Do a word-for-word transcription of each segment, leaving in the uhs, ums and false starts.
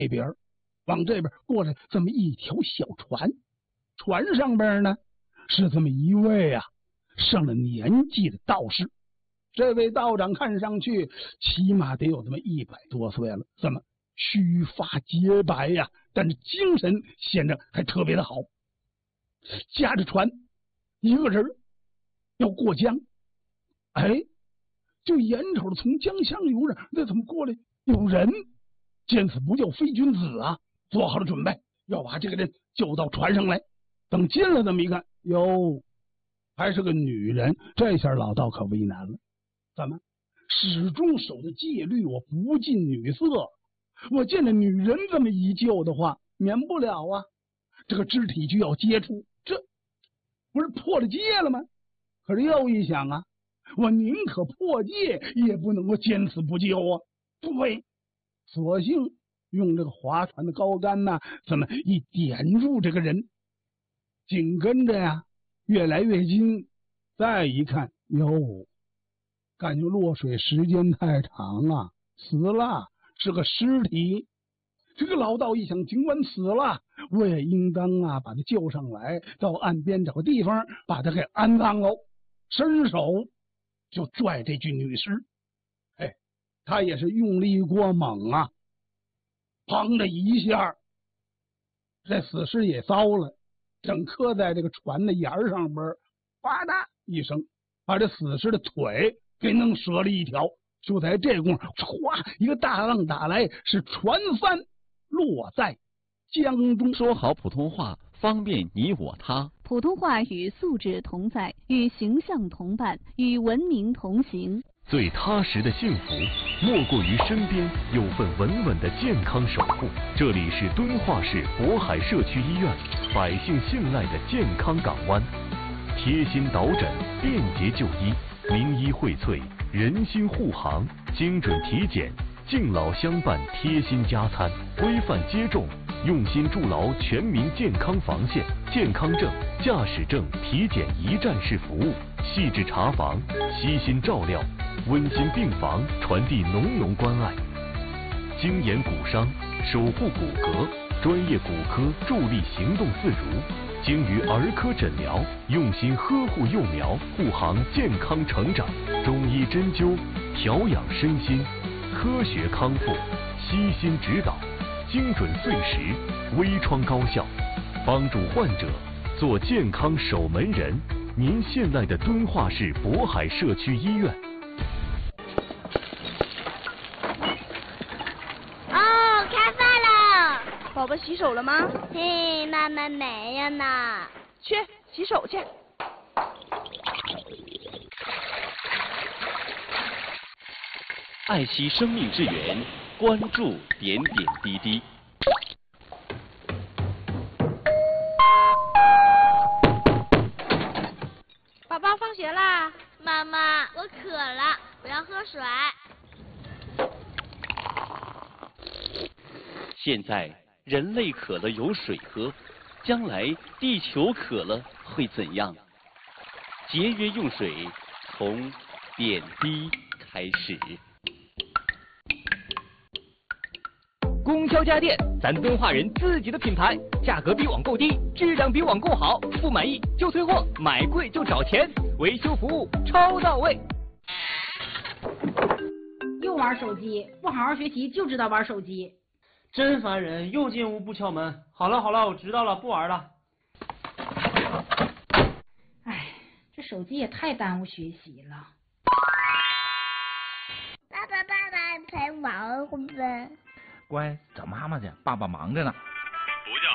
那边往这边过来这么一条小船，船上边呢是这么一位啊上了年纪的道士。这位道长看上去起码得有这么一百多岁了，怎么须发洁白呀、啊，但是精神显得还特别的好。驾着船，一个人要过江，哎，就眼瞅着从江上游上，那怎么过来有人？见此不叫非君子啊！做好了准备，要把这个人救到船上来。等进了这么一看，哟，还是个女人。这下老道可为难了，怎么始终守着戒律，我不近女色。我见着女人这么一救的话，免不了啊，这个肢体就要接触，这不是破了戒了吗？可是又一想啊，我宁可破戒，也不能够坚持不救啊。对，索性用这个划船的高杆呐、啊，这么一点住这个人，紧跟着呀，越来越近。再一看，哟，感觉落水时间太长啊，死了，是个尸体。这个老道一想，尽管死了，我也应当啊把他救上来，到岸边找个地方把他给安葬喽。伸手就拽这具女尸，哎，他也是用力过猛啊，砰的一下，这死尸也糟了，正磕在这个船的沿上边，哗嗒一声，把这死尸的腿给弄折了一条。就在这功夫，唰，一个大浪打来，是船翻落在江中。 说好普通话，方便你我他。 普通话与素质同在，与形象同伴，与文明同行。 最踏实的幸福，莫过于身边有份稳稳的健康守护。这里是敦化市渤海社区医院，百姓信赖的健康港湾。贴心导诊，便捷就医，名医荟萃，人心护航，精准体检，敬老相伴，贴心加餐，规范接种，用心筑牢全民健康防线。健康证、驾驶证体检一站式服务，细致查房，悉心照料，温馨病房，传递浓浓关爱。精研骨伤，守护骨骼，专业骨科助力行动自如。精于儿科诊疗，用心呵护幼苗，护航健康成长。中医针灸，调养身心，科学康复，悉心指导，精准碎石，微创高效，帮助患者做健康守门人。您信赖的敦化市渤海社区医院。 哦，开饭了！ 宝宝洗手了吗？ 嘿，妈妈没有呢。 去洗手去。 爱惜生命之源，关注点点滴滴。 宝宝放学啦！ 妈妈，我渴了，我要喝水。 现在人类渴了有水喝，将来地球渴了会怎样？节约用水，从点滴开始。 供销家电，咱敦化人自己的品牌，价格比网购低，质量比网购好，不满意就退货，买贵就找钱，维修服务超到位。 又玩手机，不好好学习就知道玩手机， 真烦人！又进屋不敲门。好了好了，我知道了，不玩了。 哎，这手机也太耽误学习了。 爸爸爸爸陪玩会不会？ 乖，找妈妈去，爸爸忙着呢。 不叫。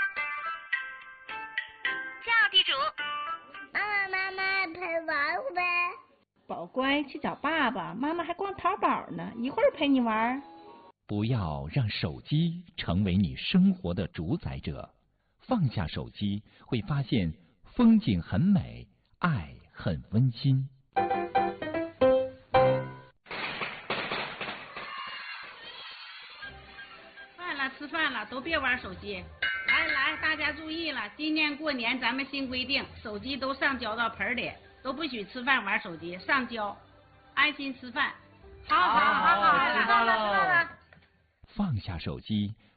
叫地主。妈妈妈妈陪玩会不会？ 宝乖，去找爸爸，妈妈还逛淘宝呢，一会儿陪你玩。 不要让手机成为你生活的主宰者，放下手机，会发现风景很美，爱很温馨。 吃饭了，都别玩手机。来来，大家注意了，今年过年咱们新规定，手机都上交到盆里，都不许吃饭玩手机，上交，安心吃饭。好好好好， 知道了。 放下手机，